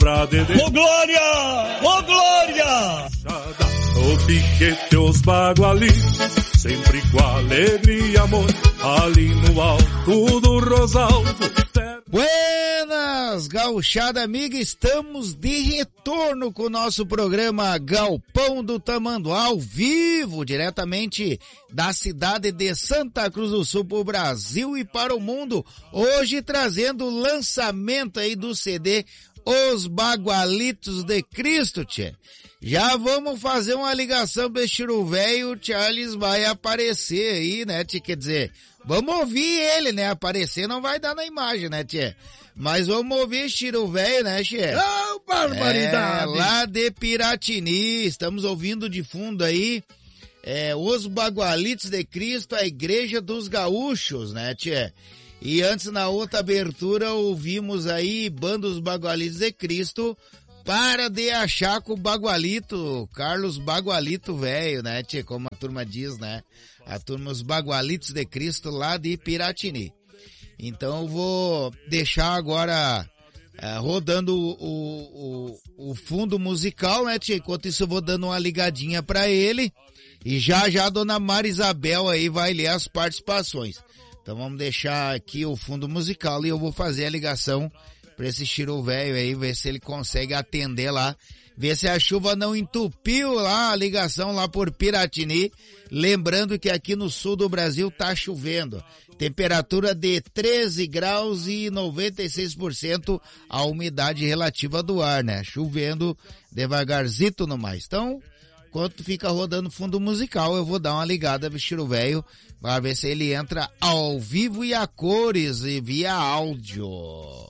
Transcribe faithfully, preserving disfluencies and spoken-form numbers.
pra Dedê. Ô Glória! Ô Glória! O piquete, os bagualitos, sempre com alegria e amor, ali no alto do Rosalvo. Buenas, gauchada amiga, estamos de retorno com o nosso programa Galpão do Tamanduá, ao vivo, diretamente da cidade de Santa Cruz do Sul para o Brasil e para o mundo, hoje trazendo o lançamento aí do C D Os Bagualitos de Cristo, tchê. Já vamos fazer uma ligação pro Chiru Velho, o Charles vai aparecer aí, né, tchê, quer dizer, vamos ouvir ele, né, aparecer não vai dar na imagem, né, tchê, mas vamos ouvir Chiru Velho, né, tchê. Oh, barbaridade! É, lá de Piratini, estamos ouvindo de fundo aí, é, Os Bagualitos de Cristo, a Igreja dos Gaúchos, né, tchê. E antes, na outra abertura, ouvimos aí Banda Os Bagualitos de Cristo, para de achar com o Bagualito, Carlos Bagualito velho, né, tchê, como a turma diz, né, a turma Os Bagualitos de Cristo lá de Piratini. Então eu vou deixar agora uh, rodando o, o, o, o fundo musical, né, tchê, enquanto isso eu vou dando uma ligadinha pra ele, e já já a dona Mara Isabel aí vai ler as participações. Então vamos deixar aqui o fundo musical e eu vou fazer a ligação pra esse Chiru velho aí, ver se ele consegue atender lá, ver se a chuva não entupiu lá a ligação lá por Piratini, lembrando que aqui no sul do Brasil tá chovendo, temperatura de treze graus e noventa e seis por cento a umidade relativa do ar, né, chovendo devagarzito no mais. Então, enquanto fica rodando fundo musical, eu vou dar uma ligada pro Chiru velho, para ver se ele entra ao vivo e a cores e via áudio.